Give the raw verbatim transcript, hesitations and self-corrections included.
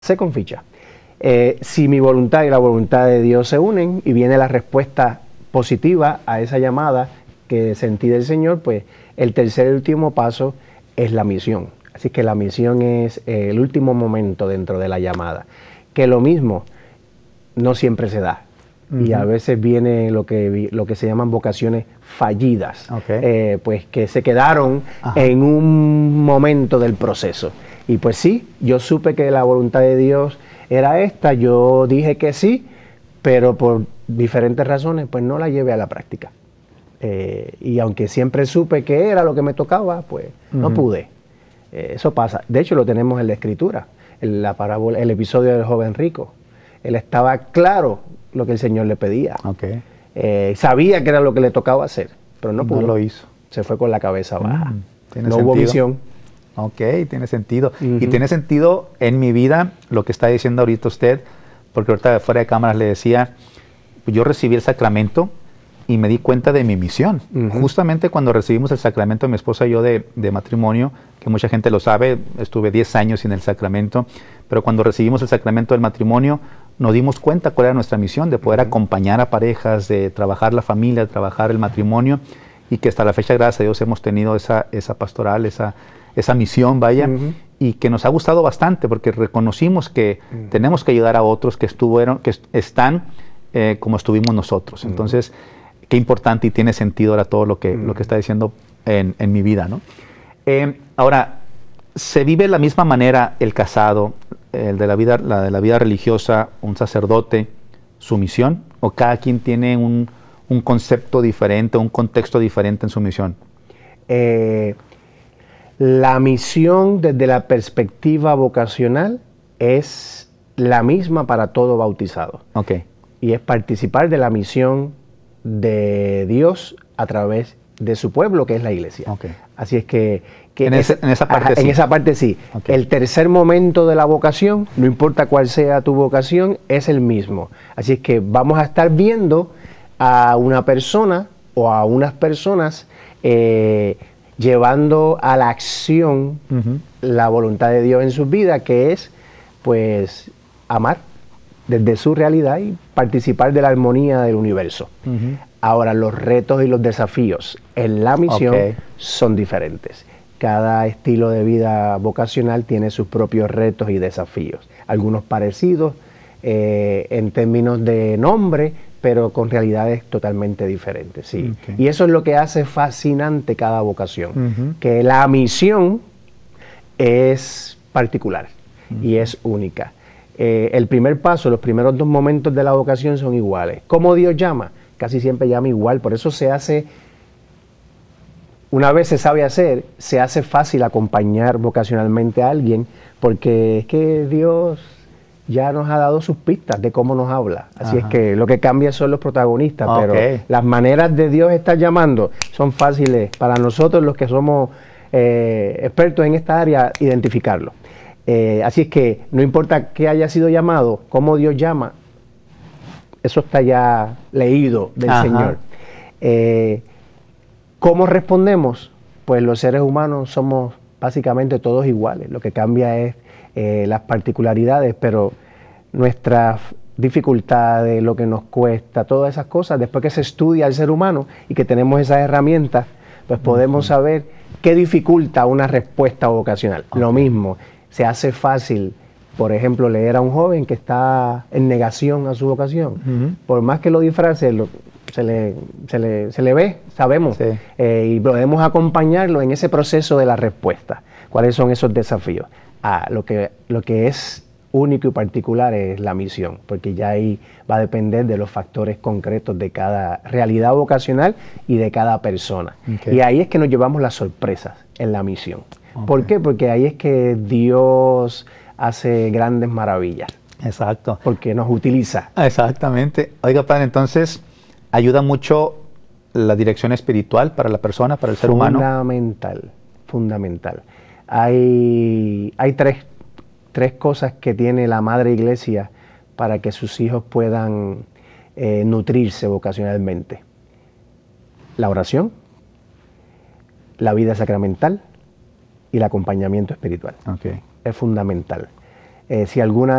Se con ficha. Eh, si mi voluntad y la voluntad de Dios se unen y viene la respuesta positiva a esa llamada que sentí del Señor, pues el tercer y último paso es la misión. Así que la misión es eh, el último momento dentro de la llamada. Que lo mismo no siempre se da. Uh-huh. Y a veces viene lo que, lo que se llaman vocaciones fallidas, okay. eh, pues que se quedaron Ajá. en un momento del proceso. Y pues sí, yo supe que la voluntad de Dios era esta, yo dije que sí, pero por diferentes razones pues no la llevé a la práctica. Eh, y aunque siempre supe que era lo que me tocaba, pues uh-huh. no pude. Eh, eso pasa. De hecho lo tenemos en la Escritura, en la parábola, el episodio del joven rico. Él estaba claro lo que el Señor le pedía. Okay. Eh, sabía que era lo que le tocaba hacer, pero no pudo. No lo hizo. Se fue con la cabeza baja. Mm, ¿tiene no sentido? Hubo visión. Ok, tiene sentido. Uh-huh. Y tiene sentido en mi vida lo que está diciendo ahorita usted, porque ahorita fuera de cámaras le decía, yo recibí el sacramento y me di cuenta de mi misión. Uh-huh. Justamente cuando recibimos el sacramento, mi esposa y yo de, de matrimonio, que mucha gente lo sabe, estuve diez años sin el sacramento, pero cuando recibimos el sacramento del matrimonio, nos dimos cuenta cuál era nuestra misión, de poder uh-huh. acompañar a parejas, de trabajar la familia, de trabajar el matrimonio, y que hasta la fecha, gracias a Dios, hemos tenido esa, esa pastoral, esa, esa misión, vaya, uh-huh. y que nos ha gustado bastante, porque reconocimos que uh-huh. tenemos que ayudar a otros que estuvieron, que est- están eh, como estuvimos nosotros. Uh-huh. Entonces, qué importante y tiene sentido ahora todo lo que, uh-huh. lo que está diciendo en, en mi vida, ¿no? Eh, ahora, ¿se vive de la misma manera el casado, el de la vida, la de la vida religiosa, un sacerdote, su misión? ¿O cada quien tiene un, un concepto diferente, un contexto diferente en su misión? Eh, la misión desde la perspectiva vocacional es la misma para todo bautizado. Okay. Y es participar de la misión de Dios a través de su pueblo, que es la iglesia. Okay. Así es que... que en, ese, es, en esa parte ajá, sí. En esa parte sí. Okay. El tercer momento de la vocación, no importa cuál sea tu vocación, es el mismo. Así es que vamos a estar viendo a una persona o a unas personas eh, llevando a la acción uh-huh. la voluntad de Dios en sus vidas, que es pues amar desde su realidad y participar de la armonía del universo. Uh-huh. Ahora, los retos y los desafíos en la misión okay. son diferentes. Cada estilo de vida vocacional tiene sus propios retos y desafíos. Algunos parecidos eh, en términos de nombre, pero con realidades totalmente diferentes. Sí. Okay. Y eso es lo que hace fascinante cada vocación, uh-huh. que la misión es particular uh-huh. y es única. Eh, el primer paso, los primeros dos momentos de la vocación son iguales. ¿Cómo Dios llama? Casi siempre llama igual, por eso se hace, una vez se sabe hacer, se hace fácil acompañar vocacionalmente a alguien, porque es que Dios ya nos ha dado sus pistas de cómo nos habla. Así Ajá. es que lo que cambia son los protagonistas, okay. pero las maneras de Dios estar llamando son fáciles para nosotros los que somos eh, expertos en esta área, identificarlo. Eh, así es que no importa qué haya sido llamado, cómo Dios llama, eso está ya leído del Ajá. Señor. Eh, ¿Cómo respondemos? Pues los seres humanos somos básicamente todos iguales. Lo que cambia es eh, las particularidades, pero nuestras dificultades, lo que nos cuesta, todas esas cosas, después que se estudia al ser humano y que tenemos esas herramientas, pues podemos uh-huh. saber qué dificulta una respuesta vocacional. Okay. Lo mismo, se hace fácil, por ejemplo, leer a un joven que está en negación a su vocación. Uh-huh. Por más que lo disfrace, lo, se, le, se, le, se le ve, sabemos, sí. eh, y podemos acompañarlo en ese proceso de la respuesta. ¿Cuáles son esos desafíos? Ah, lo que, lo que es único y particular es la misión, porque ya ahí va a depender de los factores concretos de cada realidad vocacional y de cada persona. Okay. Y ahí es que nos llevamos las sorpresas en la misión. Okay. ¿Por qué? Porque ahí es que Dios hace grandes maravillas. Exacto. Porque nos utiliza. Exactamente. Oiga, padre, entonces, ¿ayuda mucho la dirección espiritual para la persona, para el ser humano? Fundamental, fundamental. Hay, hay tres, tres cosas que tiene la Madre Iglesia para que sus hijos puedan eh, nutrirse vocacionalmente. La oración, la vida sacramental y el acompañamiento espiritual. Okay. Es fundamental. Eh, si alguna